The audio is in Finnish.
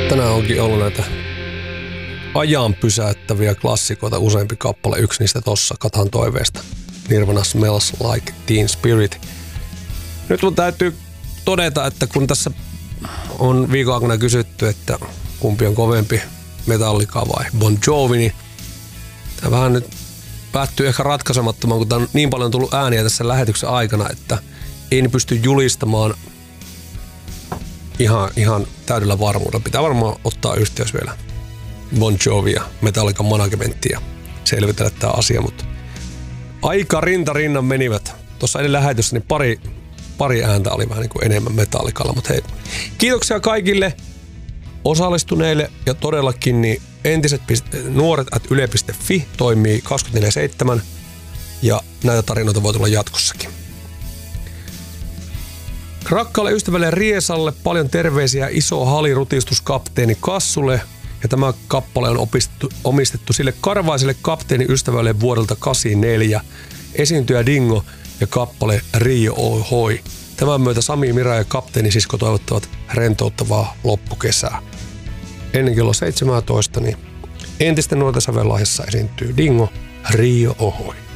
Tänään onkin ollut näitä ajan pysäyttäviä klassikoita useampi kappale. Yksi niistä tossa Katan toiveesta. Nirvana Smells Like Teen Spirit. Nyt mun täytyy todeta, että kun tässä on viikon aikana kysytty, että kumpi on kovempi, Metallica vai Bon Jovi, niin tämä vähän nyt päättyy ehkä ratkaisemattomaan, kun tää on niin paljon tullut ääniä tässä lähetyksen aikana, että en pysty julistamaan ihan täydellä varmuudella. Pitää varmaan ottaa yhteys vielä Bon Jovi ja Metallican managementtia ja selvitellä tämä asia, mutta aika rinta rinnan menivät. Tuossa ennen lähetyssä niin pari ääntä oli vähän niin kuin enemmän Metallicalla, mutta hei, kiitoksia kaikille osallistuneille ja todellakin niin entiset nuoret@yle.fi toimii 24/7 ja näitä tarinoita voi tulla jatkossakin. Rakkaalle ystävälle Riesalle paljon terveisiä iso halirutistus kapteeni Kassulle ja tämä kappale on omistettu sille karvaiselle kapteeni ystävälle vuodelta 84. Esiintyjä Dingo ja kappale Rio Ohoi. Tämän myötä Sami, Mira ja kapteeni sisko toivottavat rentouttavaa loppukesää. Ennen kello 17 niin entisten nuorten sävellahjassa esiintyy Dingo Rio Ohoi.